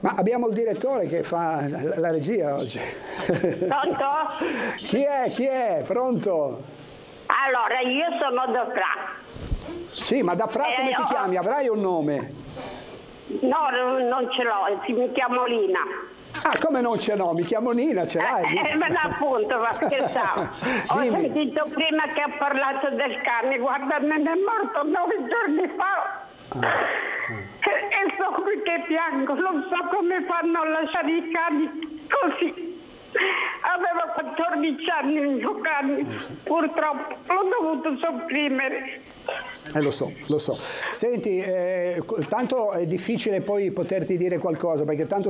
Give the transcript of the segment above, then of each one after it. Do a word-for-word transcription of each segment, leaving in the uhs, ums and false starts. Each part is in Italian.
Ma abbiamo il direttore che fa la, la regia oggi. Pronto? Chi è? Chi è? Pronto? Allora, io sono da Pra. Sì, ma da Pra come Eh, ti ho- chiami? Avrai un nome? No, non non ce l'ho, si- mi chiamo Lina. Ah, come non ce l'ho? Mi chiamo Nina, ce l'hai? Eh, ma appunto, ma scherzavo. Ho Dimmi. sentito prima che ha parlato del cane, guarda, me ne è morto nove giorni fa. E, e sto qui che piango, non so come fanno a lasciare i cani così. Aveva quattordici anni il mio cane, purtroppo l'ho dovuto sopprimere. Eh, lo so, lo so. Senti, eh, tanto è difficile poi poterti dire qualcosa, perché tanto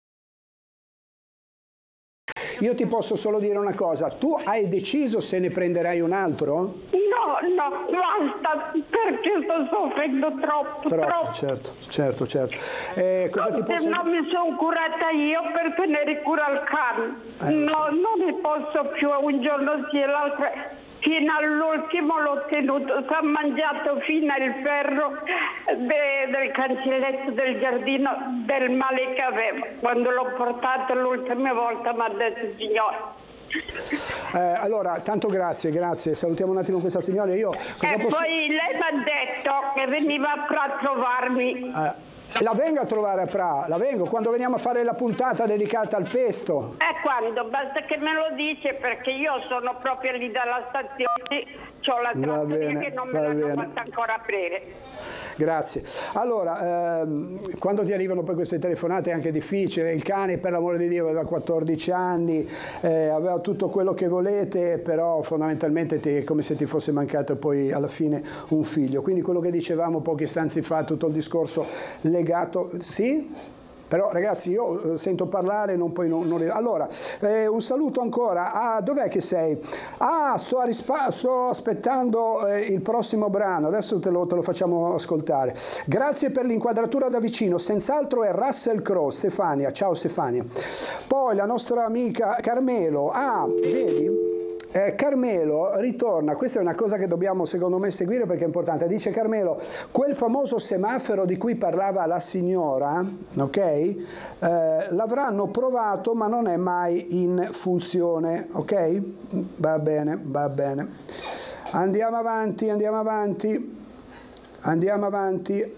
io ti posso solo dire una cosa. Tu hai deciso se ne prenderai un altro? No, no, basta, perché sto soffrendo troppo, Troppo, troppo. certo, certo, certo. Eh, cosa ti Se posso no mi sono curata io per tenere cura al cane. Eh, lo No, non ne posso più, un giorno sì e l'altro. Fino all'ultimo l'ho tenuto, si è mangiato fino al ferro de- del cancelletto del giardino del male che aveva. Quando l'ho portato l'ultima volta mi ha detto signore. Eh, allora, tanto grazie, grazie. Salutiamo un attimo questa signora. Io cosa E posso... poi lei mi ha detto che veniva a trovarmi. Eh, la vengo a trovare a Pra, la vengo quando veniamo a fare la puntata dedicata al pesto. E quando? Basta che me lo dice perché io sono proprio lì dalla stazione, ho la Va trattoria bene, che non me va l'hanno bene. fatta ancora aprire. Grazie. Allora, ehm, quando ti arrivano poi queste telefonate è anche difficile. Il cane, per l'amore di Dio, aveva quattordici anni, eh, aveva tutto quello che volete, però fondamentalmente ti- è come se ti fosse mancato poi alla fine un figlio. Quindi quello che dicevamo pochi istanti fa, tutto il discorso legato... Sì? Però ragazzi io eh, sento parlare, non poi non, non- allora eh, un saluto ancora. Ah, dov'è che sei? Ah, sto, a rispa- sto aspettando eh, il prossimo brano, adesso te lo, te lo facciamo ascoltare. Grazie per l'inquadratura da vicino, senz'altro è Russell Crowe. Stefania, ciao Stefania. Poi la nostra amica Carmelo. Ah, vedi? Eh, Carmelo ritorna, questa è una cosa che dobbiamo secondo me seguire perché è importante. Dice Carmelo, quel famoso semaforo di cui parlava la signora, ok? Eh, l'avranno provato ma non è mai in funzione, ok? Va bene, va bene. Andiamo avanti, andiamo avanti, andiamo avanti.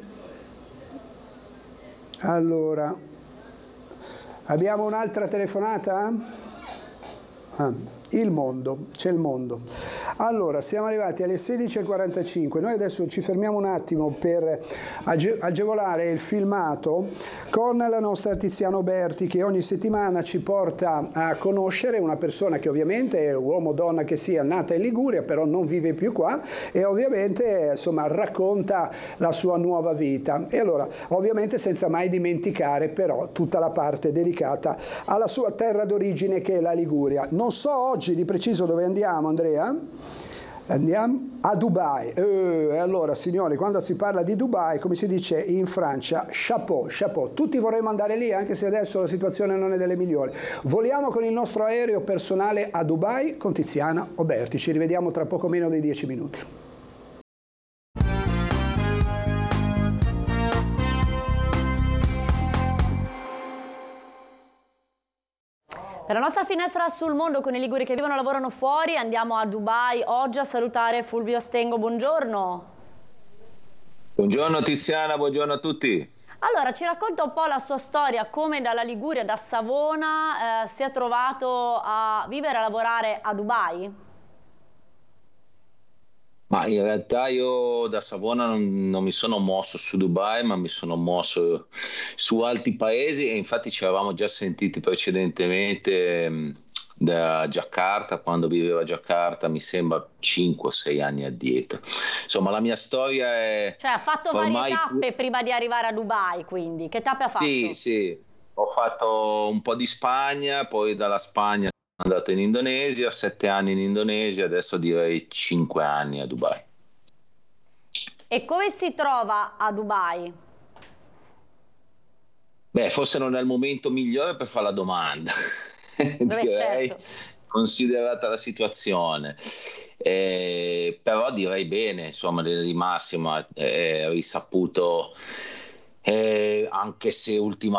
Allora, abbiamo un'altra telefonata? Ah. Il mondo, c'è il mondo. Allora, siamo arrivati alle sedici e quarantacinque. Noi adesso ci fermiamo un attimo per age- agevolare il filmato con la nostra Tiziana Berti, che ogni settimana ci porta a conoscere una persona che ovviamente, uomo o donna che sia, nata in Liguria, però non vive più qua e ovviamente insomma racconta la sua nuova vita. E allora, ovviamente senza mai dimenticare però tutta la parte dedicata alla sua terra d'origine che è la Liguria. Non so oggi di preciso dove andiamo, Andrea? Andiamo a Dubai. E allora, signori, quando si parla di Dubai, come si dice in Francia, chapeau, chapeau. Tutti vorremmo andare lì, anche se adesso la situazione non è delle migliori. Voliamo con il nostro aereo personale a Dubai con Tiziana Oberti. Ci rivediamo tra poco meno di dieci minuti. Per la nostra finestra sul mondo con i liguri che vivono e lavorano fuori andiamo a Dubai oggi a salutare Fulvio Stengo, buongiorno. Buongiorno Tiziana, buongiorno a tutti. Allora, ci racconta un po' la sua storia, come dalla Liguria, da Savona, eh, si è trovato a vivere e a lavorare a Dubai? Ma in realtà io da Savona non, non mi sono mosso su Dubai, ma mi sono mosso su altri paesi e infatti ci avevamo già sentiti precedentemente mh, da Giacarta, quando vivevo a Giacarta, mi sembra cinque o sei anni addietro. Insomma, la mia storia è... Cioè ha fatto varie ormai... tappe prima di arrivare a Dubai, quindi. Che tappe ha fatto? Sì, sì, ho fatto un po' di Spagna, poi dalla Spagna sono andato in Indonesia, sette anni in Indonesia, adesso direi cinque anni a Dubai. E come si trova a Dubai? Beh, forse non è il momento migliore per fare la domanda, Beh, direi, certo. considerata la situazione. Eh, però direi bene, insomma, di massima, è risaputo, eh, anche se ultimamente